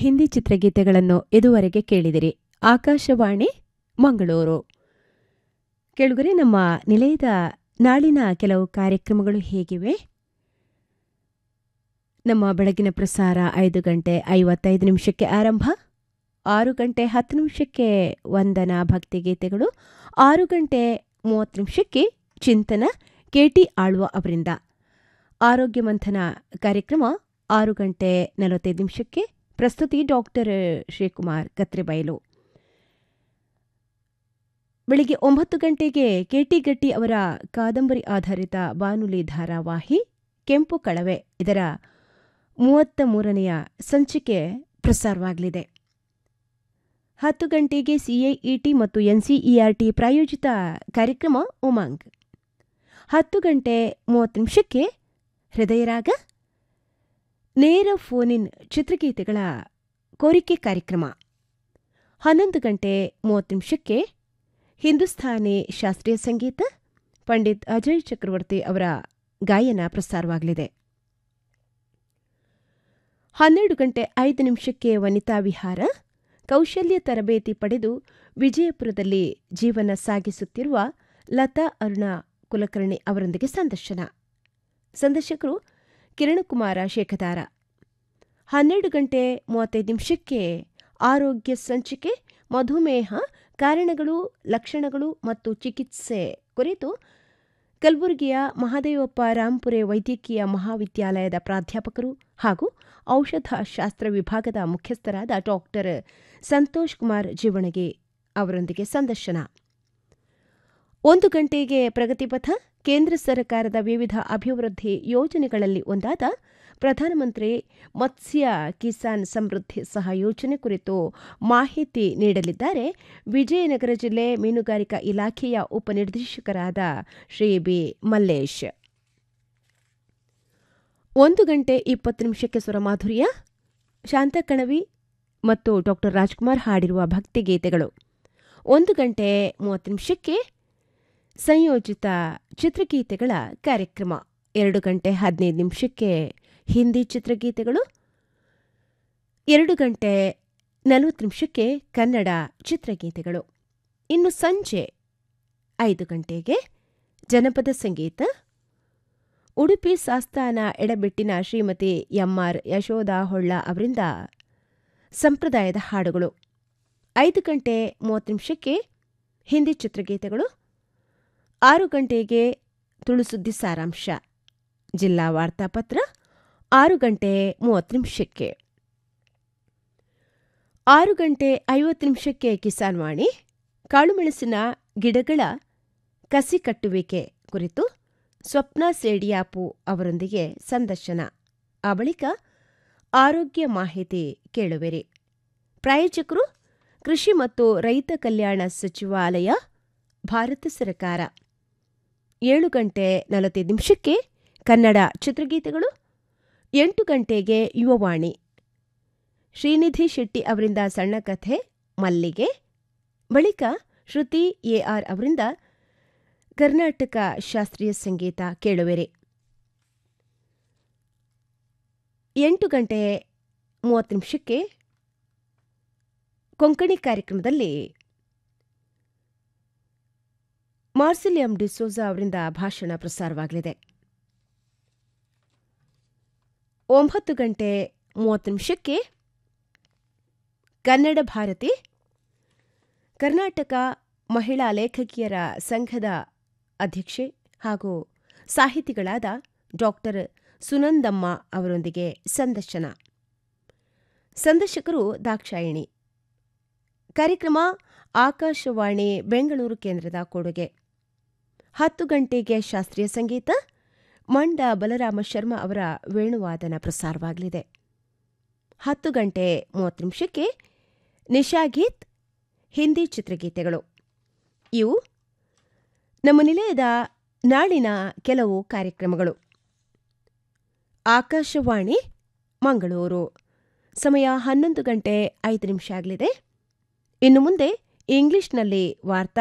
ಹಿಂದಿ ಚಿತ್ರಗೀತೆಗಳನ್ನು ಇದುವರೆಗೆ ಕೇಳಿದಿರಿ. ಆಕಾಶವಾಣಿ ಮಂಗಳೂರು. ಕೇಳುಗರೆ, ನಮ್ಮ ನಿಲಯದ ನಾಳಿನ ಕೆಲವು ಕಾರ್ಯಕ್ರಮಗಳು ಹೇಗಿವೆ? ನಮ್ಮ ಬೆಳಗಿನ ಪ್ರಸಾರ 5:55 ಆರಂಭ, 6:10 ವಂದನಾ ಭಕ್ತಿಗೀತೆಗಳು, 6:30 ಚಿಂತನ ಕೆಟಿ ಆಳ್ವ ಅವರಿಂದ. ಆರೋಗ್ಯ ಮಂಥನ ಕಾರ್ಯಕ್ರಮ 6:45 ಪ್ರಸ್ತುತಿ ಡಾಕ್ಟರ್ ಶ್ರೀಕುಮಾರ್ ಕತ್ರಿಬೈಲು. ಬೆಳಿಗ್ಗೆ 9 ಕೆಟಿ ಗಟ್ಟಿ ಅವರ ಕಾದಂಬರಿ ಆಧಾರಿತ ಬಾನುಲಿ ಧಾರಾವಾಹಿ ಕೆಂಪು ಕಳವೆ ಇದರ 33ನೇ ಸಂಚಿಕೆ ಪ್ರಸಾರವಾಗಲಿದೆ. 10 ಸಿಐಇಟಿ ಮತ್ತು ಎನ್ಸಿಇಆರ್ಟಿ ಪ್ರಾಯೋಜಿತ ಕಾರ್ಯಕ್ರಮ ಉಮಂಗ್. 10:30 ಹೃದಯರಾಗ ನೇರ ಫೋನಿನ್ ಚಿತ್ರಗೀತೆಗಳ ಕೋರಿಕೆ ಕಾರ್ಯಕ್ರಮ. 11:30 ಹಿಂದೂಸ್ಥಾನಿ ಶಾಸ್ತ್ರೀಯ ಸಂಗೀತ ಪಂಡಿತ್ ಅಜಯ್ ಚಕ್ರವರ್ತಿ ಅವರ ಗಾಯನ ಪ್ರಸಾರವಾಗಲಿದೆ. 12:05 ವನಿತಾ ವಿಹಾರ ಕೌಶಲ್ಯ ತರಬೇತಿ ಪಡೆದು ವಿಜಯಪುರದಲ್ಲಿ ಜೀವನ ಸಾಗಿಸುತ್ತಿರುವ ಲತಾ ಅರುಣ ಕುಲಕರ್ಣಿ ಅವರೊಂದಿಗೆ ಸಂದರ್ಶನ. ಸಂದರ್ಶಕರು ಕಿರಣಕುಮಾರ ಶೇಖದಾರ. 12:35 ಆರೋಗ್ಯ ಸಂಚಿಕೆ ಮಧುಮೇಹ ಕಾರಣಗಳು, ಲಕ್ಷಣಗಳು ಮತ್ತು ಚಿಕಿತ್ಸೆ ಕುರಿತು ಕಲಬುರಗಿಯ ಮಹಾದೇವಪ್ಪ ರಾಂಪುರೆ ವೈದ್ಯಕೀಯ ಮಹಾವಿದ್ಯಾಲಯದ ಪ್ರಾಧ್ಯಾಪಕರು ಹಾಗೂ ಔಷಧಶಾಸ್ತ್ರ ವಿಭಾಗದ ಮುಖ್ಯಸ್ಥರಾದ ಡಾಕ್ಟರ್ ಸಂತೋಷ್ ಕುಮಾರ್ ಜೀವಣಗಿ ಅವರೊಂದಿಗೆ ಸಂದರ್ಶನ. 1 ಪ್ರಗತಿಪಥ ಕೇಂದ್ರ ಸರ್ಕಾರದ ವಿವಿಧ ಅಭಿವೃದ್ಧಿ ಯೋಜನೆಗಳಲ್ಲಿ ಒಂದಾದ ಪ್ರಧಾನಮಂತ್ರಿ ಮತ್ಸ್ಯ ಕಿಸಾನ್ ಸಮೃದ್ಧಿ ಸಹಯೋಜನೆ ಕುರಿತು ಮಾಹಿತಿ ನೀಡಲಿದ್ದಾರೆ ವಿಜಯನಗರ ಜಿಲ್ಲೆ ಮೀನುಗಾರಿಕಾ ಇಲಾಖೆಯ ಉಪನಿರ್ದೇಶಕರಾದ ಶ್ರೀ ಬಿ ಮಲ್ಲೇಶ್. 1:20 ಸ್ವರಮಾಧುರ್ಯ ಶಾಂತಕಣವಿ ಮತ್ತು ಡಾಕ್ಟರ್ ರಾಜ್ಕುಮಾರ್ ಹಾಡಿರುವ ಭಕ್ತಿಗೀತೆಗಳು. 1:30 ಸಂಯೋಜಿತ ಚಿತ್ರಗೀತೆಗಳ ಕಾರ್ಯಕ್ರಮ. 2:15 ಹಿಂದಿ ಚಿತ್ರಗೀತೆಗಳು. 2:40 ಕನ್ನಡ ಚಿತ್ರಗೀತೆಗಳು. ಇನ್ನು ಸಂಜೆ 5 ಜನಪದ ಸಂಗೀತ ಉಡುಪಿ ಸಾಸ್ತಾನ ಎಡಬೆಟ್ಟಿನ ಶ್ರೀಮತಿ ಎಂಆರ್ ಯಶೋಧ ಹೊಳ್ಳ ಅವರಿಂದ ಸಂಪ್ರದಾಯದ ಹಾಡುಗಳು. 5:30 ಹಿಂದಿ ಚಿತ್ರಗೀತೆಗಳು. 6 ತುಳುಸುದ್ದಿ ಸಾರಾಂಶ ಜಿಲ್ಲಾ ವಾರ್ತಾಪತ್ರ. 6:30 6:50 ಕಿಸಾನ್ ವಾಣಿ ಕಾಳುಮೆಣಸಿನ ಗಿಡಗಳ ಕಸಿ ಕಟ್ಟುವಿಕೆ ಕುರಿತು ಸ್ವಪ್ನ ಸೇಡಿಯಾಪು ಅವರೊಂದಿಗೆ ಸಂದರ್ಶನ. ಆ ಬಳಿಕ ಆರೋಗ್ಯ ಮಾಹಿತಿ ಕೇಳುವಿರಿ. ಪ್ರಾಯೋಜಕರು ಕೃಷಿ ಮತ್ತು ರೈತ ಕಲ್ಯಾಣ ಸಚಿವಾಲಯ, ಭಾರತ ಸರ್ಕಾರ. 7:45 ಕನ್ನಡ ಚಿತ್ರಗೀತೆಗಳು. 8 ಯುವವಾಣಿ ಶ್ರೀನಿಧಿ ಶೆಟ್ಟಿ ಅವರಿಂದ ಸಣ್ಣ ಕಥೆ ಮಲ್ಲಿಗೆ. ಬಳಿಕ ಶ್ರುತಿ ಎಆರ್ ಅವರಿಂದ ಕರ್ನಾಟಕ ಶಾಸ್ತ್ರೀಯ ಸಂಗೀತ ಕೇಳುವಿರಿ. 8:30 ಕೊಂಕಣಿ ಕಾರ್ಯಕ್ರಮದಲ್ಲಿ ಮಾರ್ಸಿಲಿಯಂ ಡಿಸೋಜಾ ಅವರಿಂದ ಭಾಷಣ ಪ್ರಸಾರವಾಗಲಿದೆ. 9:30 ಕನ್ನಡ ಭಾರತಿ ಕರ್ನಾಟಕ ಮಹಿಳಾ ಲೇಖಕಿಯರ ಸಂಘದ ಅಧ್ಯಕ್ಷೆ ಹಾಗೂ ಸಾಹಿತಿಗಳಾದ ಡಾಕ್ಟರ್ ಸುನಂದಮ್ಮ ಅವರೊಂದಿಗೆ ಸಂದರ್ಶನ. ಸಂದರ್ಶಕರು ದಾಕ್ಷಾಯಿಣಿ. ಕಾರ್ಯಕ್ರಮ ಆಕಾಶವಾಣಿ ಬೆಂಗಳೂರು ಕೇಂದ್ರದ ಕೊಡುಗೆ. 10 ಶಾಸ್ತ್ರೀಯ ಸಂಗೀತ ಮಂಡ ಬಲರಾಮ ಶರ್ಮಾ ಅವರ ವೇಣುವಾದನ ಪ್ರಸಾರವಾಗಲಿದೆ. 10:30 ನಿಶಾಗೀತ್ ಹಿಂದಿ ಚಿತ್ರಗೀತೆಗಳು. ಇವು ನಮ್ಮ ನಿಲಯದ ನಾಳಿನ ಕೆಲವು ಕಾರ್ಯಕ್ರಮಗಳು. ಆಕಾಶವಾಣಿ ಮಂಗಳೂರು. ಸಮಯ 11:05 ಆಗಲಿದೆ. ಇನ್ನು ಮುಂದೆ ಇಂಗ್ಲಿಷ್ನಲ್ಲಿ ವಾರ್ತಾ